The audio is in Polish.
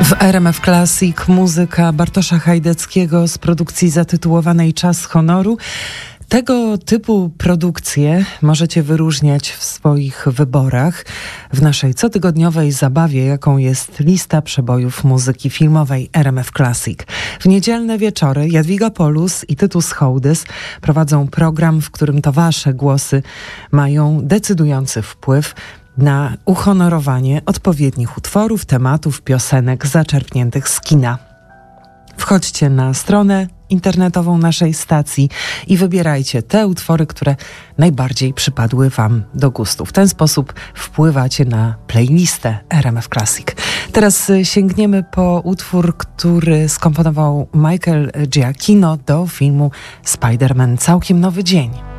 W RMF Classic muzyka Bartosza Hajdeckiego z produkcji zatytułowanej Czas honoru. Tego typu produkcje możecie wyróżniać w swoich wyborach w naszej cotygodniowej zabawie, jaką jest lista przebojów muzyki filmowej RMF Classic. W niedzielne wieczory Jadwiga Polus i Tytus Hołdys prowadzą program, w którym to wasze głosy mają decydujący wpływ na uhonorowanie odpowiednich utworów, tematów, piosenek zaczerpniętych z kina. Wchodźcie na stronę internetową naszej stacji i wybierajcie te utwory, które najbardziej przypadły wam do gustu. W ten sposób wpływacie na playlistę RMF Classic. Teraz sięgniemy po utwór, który skomponował Michael Giacchino do filmu Spider-Man Całkiem nowy dzień.